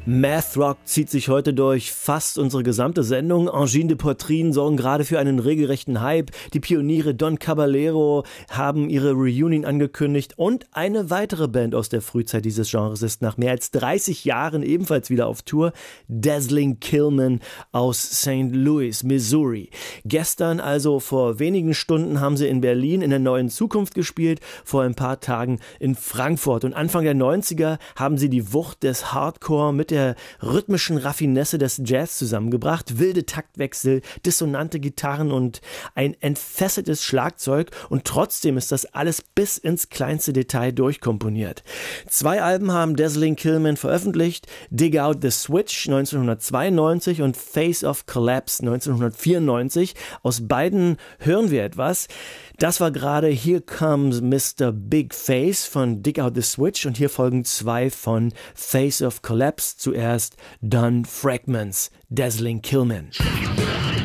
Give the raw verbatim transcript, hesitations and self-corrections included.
Math Rock zieht sich heute durch fast unsere gesamte Sendung. Angine de Poitrine sorgen gerade für einen regelrechten Hype. Die Pioniere Don Caballero haben ihre Reunion angekündigt und eine weitere Band aus der Frühzeit dieses Genres ist nach mehr als dreißig Jahren ebenfalls wieder auf Tour. Dazzling Killmen aus Saint Louis, Missouri. Gestern, also vor wenigen Stunden, haben sie in Berlin in der Neuen Zukunft gespielt, vor ein paar Tagen in Frankfurt. Und Anfang der neunziger haben sie die Wucht des Hardcore mit der rhythmischen Raffinesse des Jazz zusammengebracht. Wilde Taktwechsel, dissonante Gitarren und ein entfesseltes Schlagzeug. Und trotzdem ist das alles bis ins kleinste Detail durchkomponiert. Zwei Alben haben Dazzling Killmen veröffentlicht. Dig Out the Switch neunzehnhundertzweiundneunzig und Face of Collapse neunzehnhundertvierundneunzig. Aus beiden hören wir etwas. Das war gerade Here Comes Mister Big Face von Dig Out the Switch und hier folgen zwei von Face of Collapse. Zuerst Done Fragments, Dazzling Killmen.